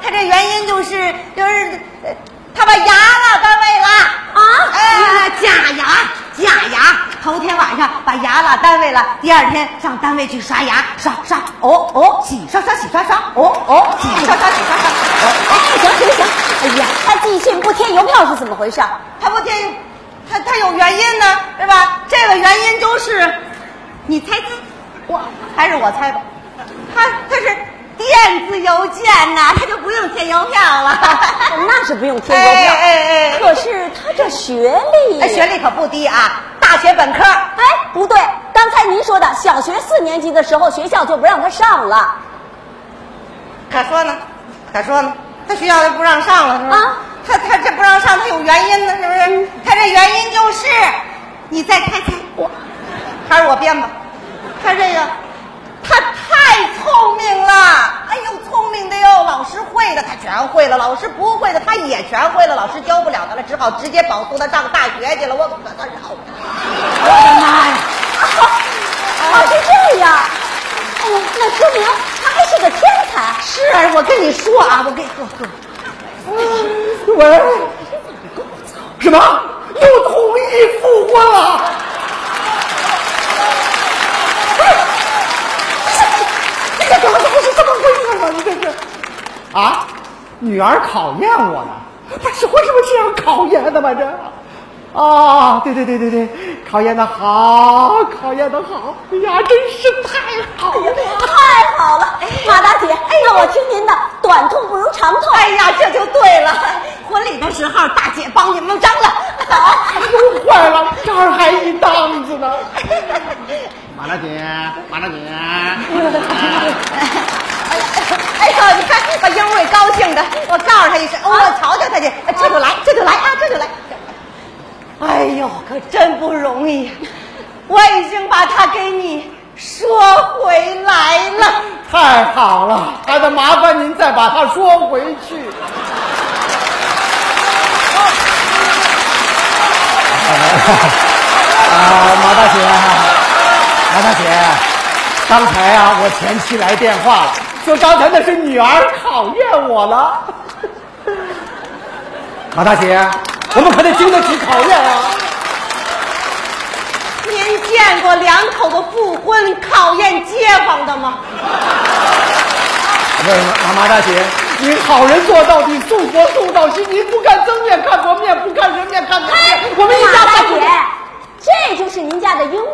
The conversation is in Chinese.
他这原因就是他把牙拉单位了啊！假牙，头天晚上把牙拉单位了，第二天上单位去刷牙，刷，洗刷，洗刷，洗刷。 行，哎呀，他寄信不贴邮票是怎么回事？ 他不贴，他有原因呢，对吧？这个原因就是，你猜测，还是我猜吧？他是电子邮件呐，他就不用贴邮票了。 那是不用贴邮票。可是他这学历可不低啊，大学本科。 不对，刚才您说的小学4年级的时候，学校就不让他上了。 可说呢，他学校就不让上了，是吧？他这不让上，他有原因呢，是不是？他这原因就是，你再猜，还是我编吧？他太聪明了，哎呦，聪明的哟！老师会的他全会了，老师不会的他也全会了，老师教不了他了，只好直接保送他上大学去了。我的妈呀！ 是这样。哎呀，那说明他还是个天才。 是啊，我跟你说啊，我跟你说， 喂，什么？又同意复婚了？这怎么是这么回事呢？这是啊，女儿考验我呢？不是，为什么这样考验的嘛？这啊，对，考验的好，哎呀，真是太好了， 太好了！马大姐，那我听您的，短痛不如长痛。 哎呀，这就对了。婚礼的时候，大姐帮你们张了，好， 又坏了，这儿还一档子呢。马大姐， 哎呦，你看把英伟高兴的，我告诉他一声，我瞧瞧他去，这就来。哎呦，可真不容易，我已经把他给你说回来了。 太好了，还得麻烦您再把它说回去。马大姐，刚才啊，我前妻来电话了，说刚才那是女儿考验我了。马大姐，我们可得经得起考验啊！ 您见过两口子复婚考验街坊的吗？ 马大姐，您好人做到底，送佛送到西，您不看僧面看佛面，不看人面看人面，我们一家马大姐，这就是您家的英